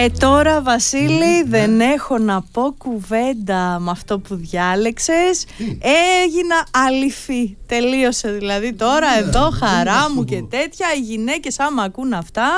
Τώρα Βασίλη δεν έχω να πω κουβέντα με αυτό που διάλεξες. Έγινα αληθή. Τελείωσε δηλαδή τώρα εδώ χαρά μου και τέτοια. Οι γυναίκες άμα ακούν αυτά